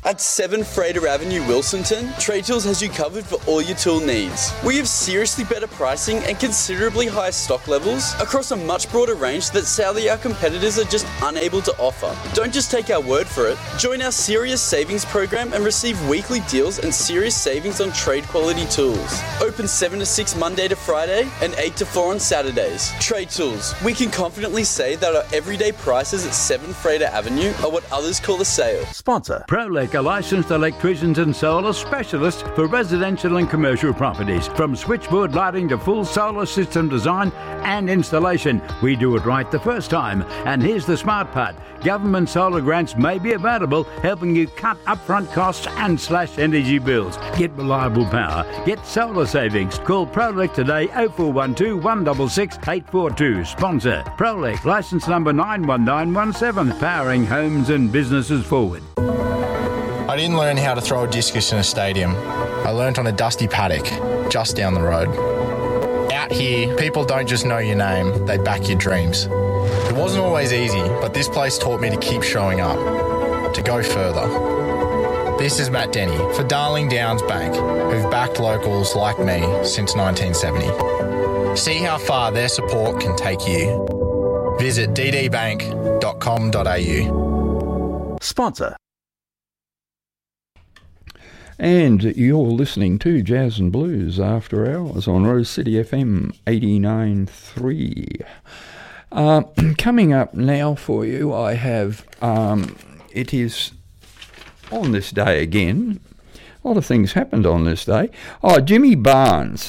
At 7 Frater Avenue, Wilsonton, Trade Tools has you covered for all your tool needs. We have seriously better pricing and considerably higher stock levels across a much broader range that sadly our competitors are just unable to offer. Don't just take our word for it. Join our Serious Savings program and receive weekly deals and serious savings on trade quality tools. Open 7 to 6 Monday to Friday and 8 to 4 on Saturdays. Trade Tools. We can confidently say that our everyday prices at 7 Frater Avenue are what others call a sale. Sponsor. Prolec, a licensed electricians and solar specialist for residential and commercial properties. From switchboard lighting to full solar system design and installation, we do it right the first time. And here's the smart part. Government solar grants may be available, helping you cut upfront costs and slash energy bills. Get reliable power. Get solar savings. Call Prolec today, 0412 166 842. Sponsor. Prolec, license number 91917, powering homes and businesses forward. I didn't learn how to throw a discus in a stadium. I learnt on a dusty paddock just down the road. Out here, people don't just know your name, they back your dreams. It wasn't always easy, but this place taught me to keep showing up, to go further. This is Matt Denny for Darling Downs Bank, who've backed locals like me since 1970. See how far their support can take you. Visit ddbank.com.au. Sponsor. And you're listening to Jazz and Blues After Hours on Rose City FM 89.3. Coming up now for you, I have, it is on this day again. A lot of things happened on this day. Jimmy Barnes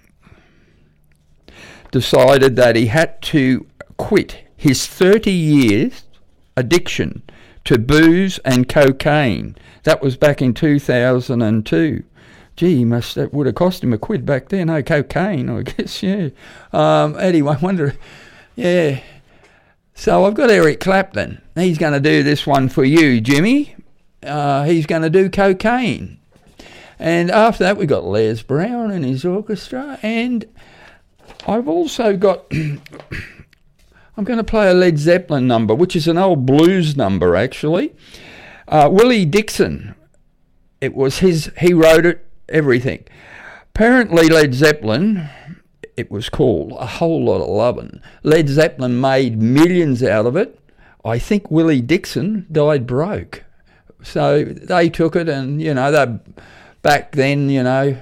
decided that he had to quit his 30 years addiction to booze and cocaine. That was back in 2002. Gee, that would have cost him a quid back then. Oh, cocaine, I guess, yeah. Anyway, I wonder, yeah. So I've got Eric Clapton. He's going to do this one for you, Jimmy. He's going to do Cocaine. And after that, we've got Les Brown and his orchestra. And I've also got... I'm going to play a Led Zeppelin number, which is an old blues number, actually. Willie Dixon, it was he wrote it, everything. Apparently Led Zeppelin, it was called A Whole Lot of Lovin'. Led Zeppelin made millions out of it. I think Willie Dixon died broke. So they took it and, back then,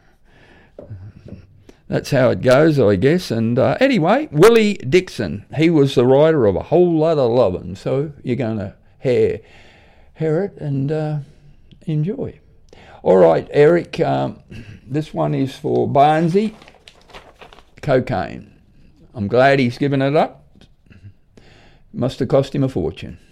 that's how it goes, I guess. And anyway, Willie Dixon, he was the writer of A Whole Lot of Lovin'. So you're going to hear it and enjoy. All right, Eric, this one is for Barnesy, Cocaine. I'm glad he's given it up. Must have cost him a fortune.